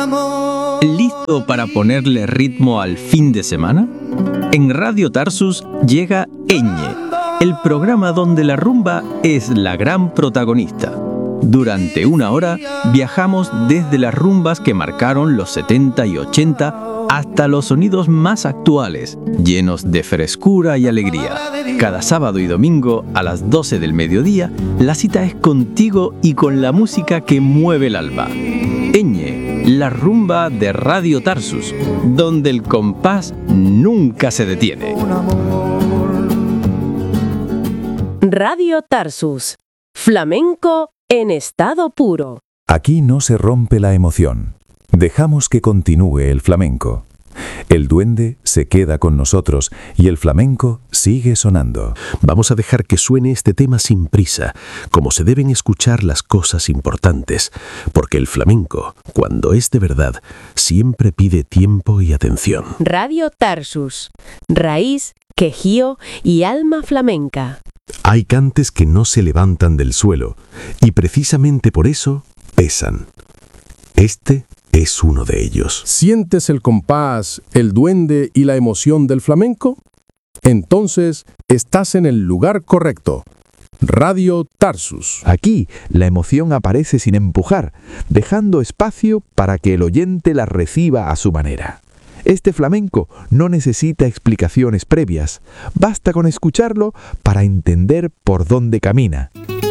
¿Listo para ponerle ritmo al fin de semana? En Radio Tarsus llega Eñe, el programa donde la rumba es la gran protagonista. Durante una hora viajamos desde las rumbas que marcaron los 70 y 80 hasta los sonidos más actuales, llenos de frescura y alegría. Cada sábado y domingo a las 12 del mediodía, la cita es contigo y con la música que mueve el alma. Eñe, la rumba de Radio Tarsus, donde el compás nunca se detiene. Radio Tarsus, flamenco en estado puro. Aquí no se rompe la emoción. Dejamos que continúe el flamenco. El duende se queda con nosotros y el flamenco sigue sonando. Vamos a dejar que suene este tema sin prisa, como se deben escuchar las cosas importantes, porque el flamenco, cuando es de verdad, siempre pide tiempo y atención. Radio Tarsus, raíz, quejío y alma flamenca. Hay cantes que no se levantan del suelo, y precisamente por eso pesan. Este es uno de ellos. ¿Sientes el compás, el duende y la emoción del flamenco? Entonces, estás en el lugar correcto. Radio Tarsus. Aquí, la emoción aparece sin empujar, dejando espacio para que el oyente la reciba a su manera. Este flamenco no necesita explicaciones previas, basta con escucharlo para entender por dónde camina.